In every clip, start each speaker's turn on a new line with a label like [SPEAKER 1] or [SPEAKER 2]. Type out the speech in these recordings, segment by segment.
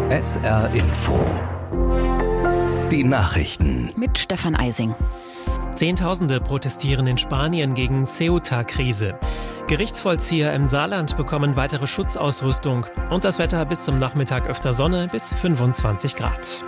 [SPEAKER 1] SR Info. Die Nachrichten.
[SPEAKER 2] Mit Stefan Eising.
[SPEAKER 3] Zehntausende protestieren in Spanien gegen Ceuta-Krise. Gerichtsvollzieher im Saarland bekommen weitere Schutzausrüstung. Und das Wetter bis zum Nachmittag öfter Sonne bis 25 Grad.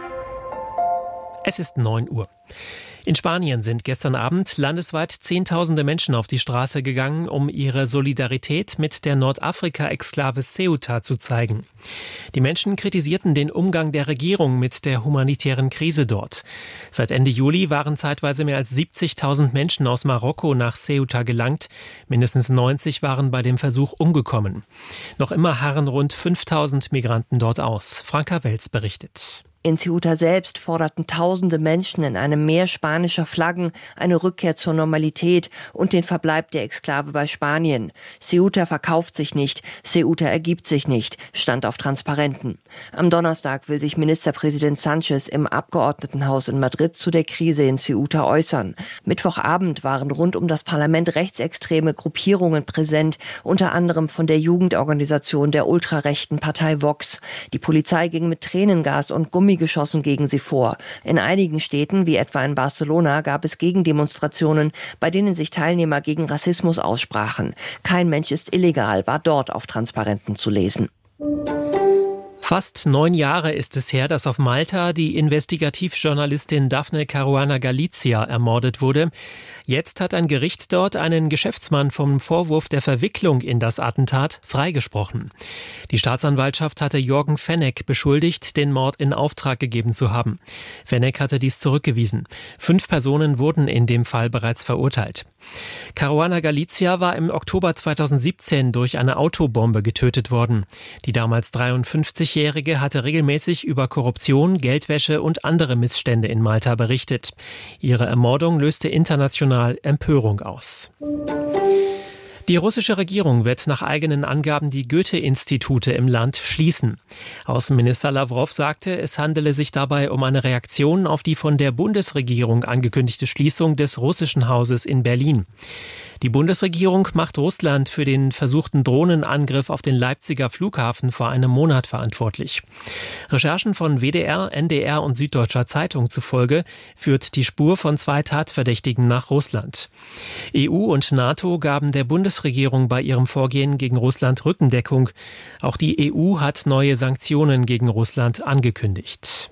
[SPEAKER 3] Es ist 9 Uhr. In Spanien sind gestern Abend landesweit Zehntausende Menschen auf die Straße gegangen, um ihre Solidarität mit der Nordafrika-Exklave Ceuta zu zeigen. Die Menschen kritisierten den Umgang der Regierung mit der humanitären Krise dort. Seit Ende Juli waren zeitweise mehr als 70.000 Menschen aus Marokko nach Ceuta gelangt. Mindestens 90 waren bei dem Versuch umgekommen. Noch immer harren rund 5.000 Migranten dort aus. Franka Welz berichtet.
[SPEAKER 4] In Ceuta selbst forderten tausende Menschen in einem Meer spanischer Flaggen eine Rückkehr zur Normalität und den Verbleib der Exklave bei Spanien. Ceuta verkauft sich nicht, Ceuta ergibt sich nicht, stand auf Transparenten. Am Donnerstag will sich Ministerpräsident Sánchez im Abgeordnetenhaus in Madrid zu der Krise in Ceuta äußern. Mittwochabend waren rund um das Parlament rechtsextreme Gruppierungen präsent, unter anderem von der Jugendorganisation der ultrarechten Partei Vox. Die Polizei ging mit Tränengas und Gummigeschossen gegen sie vor. In einigen Städten, wie etwa in Barcelona, gab es Gegendemonstrationen, bei denen sich Teilnehmer gegen Rassismus aussprachen. Kein Mensch ist illegal, war dort auf Transparenten zu lesen.
[SPEAKER 3] Fast 9 Jahre ist es her, dass auf Malta die Investigativjournalistin Daphne Caruana Galizia ermordet wurde. Jetzt hat ein Gericht dort einen Geschäftsmann vom Vorwurf der Verwicklung in das Attentat freigesprochen. Die Staatsanwaltschaft hatte Jorgen Fenech beschuldigt, den Mord in Auftrag gegeben zu haben. Fenech hatte dies zurückgewiesen. 5 Personen wurden in dem Fall bereits verurteilt. Caruana Galizia war im Oktober 2017 durch eine Autobombe getötet worden. Die damals 53-Jährige hatte regelmäßig über Korruption, Geldwäsche und andere Missstände in Malta berichtet. Ihre Ermordung löste international Empörung aus. Die russische Regierung wird nach eigenen Angaben die Goethe-Institute im Land schließen. Außenminister Lawrow sagte, es handele sich dabei um eine Reaktion auf die von der Bundesregierung angekündigte Schließung des russischen Hauses in Berlin. Die Bundesregierung macht Russland für den versuchten Drohnenangriff auf den Leipziger Flughafen vor einem Monat verantwortlich. Recherchen von WDR, NDR und Süddeutscher Zeitung zufolge führt die Spur von 2 Tatverdächtigen nach Russland. EU und NATO gaben der Bundesregierung bei ihrem Vorgehen gegen Russland Rückendeckung. Auch die EU hat neue Sanktionen gegen Russland angekündigt.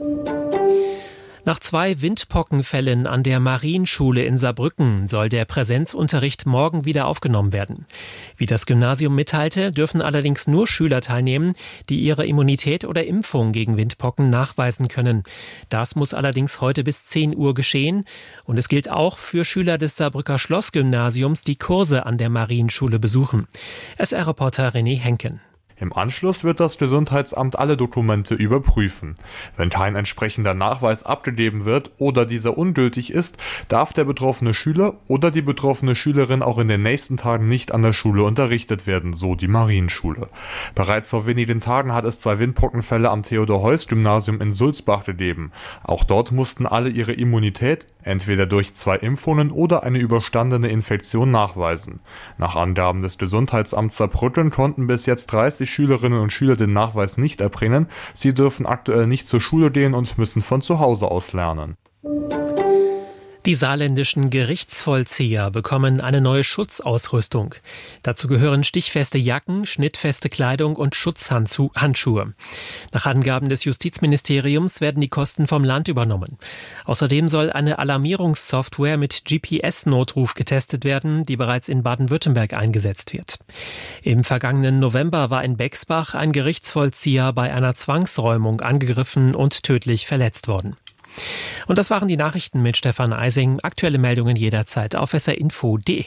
[SPEAKER 3] Nach 2 Windpockenfällen an der Marienschule in Saarbrücken soll der Präsenzunterricht morgen wieder aufgenommen werden. Wie das Gymnasium mitteilte, dürfen allerdings nur Schüler teilnehmen, die ihre Immunität oder Impfung gegen Windpocken nachweisen können. Das muss allerdings heute bis 10 Uhr geschehen. Und es gilt auch für Schüler des Saarbrücker Schlossgymnasiums, die Kurse an der Marienschule besuchen. SR-Reporter René Henken.
[SPEAKER 5] Im Anschluss wird das Gesundheitsamt alle Dokumente überprüfen. Wenn kein entsprechender Nachweis abgegeben wird oder dieser ungültig ist, darf der betroffene Schüler oder die betroffene Schülerin auch in den nächsten Tagen nicht an der Schule unterrichtet werden, so die Marienschule. Bereits vor wenigen Tagen hat es 2 Windpockenfälle am Theodor-Heuss-Gymnasium in Sulzbach gegeben. Auch dort mussten alle ihre Immunität entweder durch 2 Impfungen oder eine überstandene Infektion nachweisen. Nach Angaben des Gesundheitsamts Saarbrücken konnten bis jetzt 30 Schülerinnen und Schüler den Nachweis nicht erbringen. Sie dürfen aktuell nicht zur Schule gehen und müssen von zu Hause aus lernen.
[SPEAKER 3] Die saarländischen Gerichtsvollzieher bekommen eine neue Schutzausrüstung. Dazu gehören stichfeste Jacken, schnittfeste Kleidung und Schutzhandschuhe. Nach Angaben des Justizministeriums werden die Kosten vom Land übernommen. Außerdem soll eine Alarmierungssoftware mit GPS-Notruf getestet werden, die bereits in Baden-Württemberg eingesetzt wird. Im vergangenen November war in Bexbach ein Gerichtsvollzieher bei einer Zwangsräumung angegriffen und tödlich verletzt worden. Und das waren die Nachrichten mit Stefan Eising. Aktuelle Meldungen jederzeit auf srinfo.de.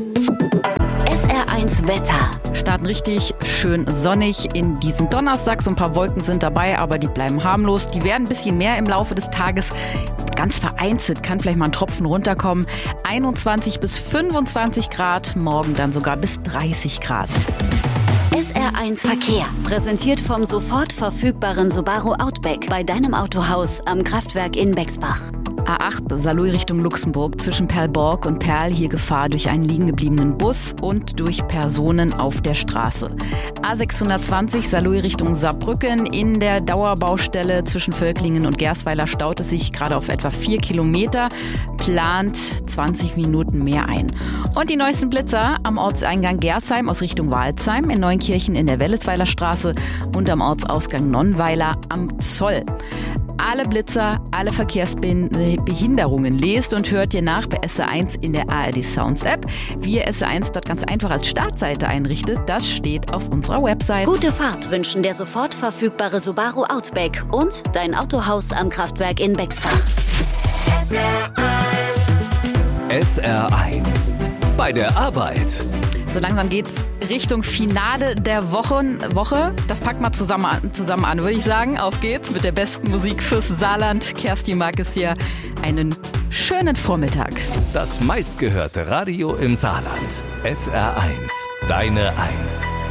[SPEAKER 2] SR1 Wetter. Starten richtig schön sonnig in diesen Donnerstag. So ein paar Wolken sind dabei, aber die bleiben harmlos. Die werden ein bisschen mehr im Laufe des Tages. Ganz vereinzelt kann vielleicht mal ein Tropfen runterkommen. 21 bis 25 Grad, morgen dann sogar bis 30 Grad.
[SPEAKER 6] SR1 Verkehr. Präsentiert vom sofort verfügbaren Subaru Outback bei deinem Autohaus am Kraftwerk in Bexbach.
[SPEAKER 2] A8 Saarlouis Richtung Luxemburg zwischen Perlborg und Perl. Hier Gefahr durch einen liegen gebliebenen Bus und durch Personen auf der Straße. A620 Saarlouis Richtung Saarbrücken. In der Dauerbaustelle zwischen Völklingen und Gersweiler staut es sich gerade auf etwa 4 Kilometer. Plant 20 Minuten mehr ein. Und die neuesten Blitzer am Ortseingang Gersheim aus Richtung Walsheim, in Neunkirchen in der Wellesweiler Straße und am Ortsausgang Nonnweiler am Zoll. Alle Blitzer, alle Verkehrsbehinderungen lest und hört ihr nach bei SR1 in der ARD Sounds App. Wie ihr SR1 dort ganz einfach als Startseite einrichtet, das steht auf unserer Website.
[SPEAKER 6] Gute Fahrt wünschen der sofort verfügbare Subaru Outback und dein Autohaus am Kraftwerk in Bexbach.
[SPEAKER 1] SR1 bei der Arbeit.
[SPEAKER 2] So langsam geht's Richtung Finale der Woche. Das packt mal zusammen an, würde ich sagen. Auf geht's mit der besten Musik fürs Saarland. Kerstin Markes hier. Einen schönen Vormittag.
[SPEAKER 1] Das meistgehörte Radio im Saarland. SR1, deine 1.